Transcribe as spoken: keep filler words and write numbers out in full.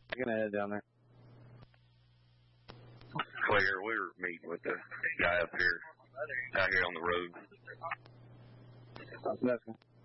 I'm gonna head down there. Clear. We were meeting with the guy up here, out here on the road. That's